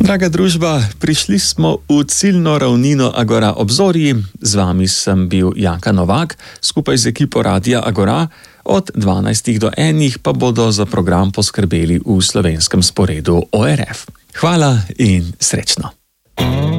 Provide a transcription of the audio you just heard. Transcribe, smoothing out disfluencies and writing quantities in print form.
Draga družba, prišli smo v ciljno ravnino Agora Obzorji. Z vami sem bil Janka Novak, skupaj z ekipo Radia Agora. Od 12 do 1 pa bodo za program poskrbeli v slovenskem sporedu ORF. Hvala in srečno.